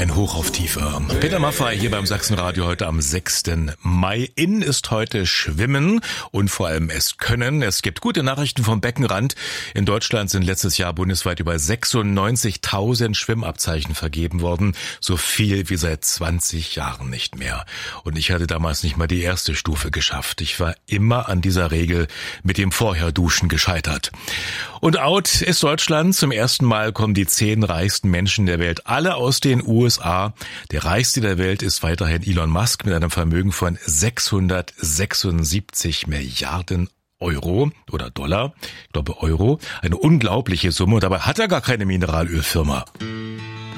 Ein Hoch auf Tiefe. Peter Maffay hier beim Sachsenradio heute am 6. Mai. In ist heute Schwimmen und vor allem es können. Es gibt gute Nachrichten vom Beckenrand. In Deutschland sind letztes Jahr bundesweit über 96.000 Schwimmabzeichen vergeben worden. So viel wie seit 20 Jahren nicht mehr. Und ich hatte damals nicht mal die erste Stufe geschafft. Ich war immer an dieser Regel mit dem Vorherduschen gescheitert. Und out ist Deutschland. Zum ersten Mal kommen die 10 reichsten Menschen der Welt alle aus den USA. Der reichste der Welt ist weiterhin Elon Musk mit einem Vermögen von 676 Milliarden Euro oder Dollar. Ich glaube Euro. Eine unglaubliche Summe. Und dabei hat er gar keine Mineralölfirma.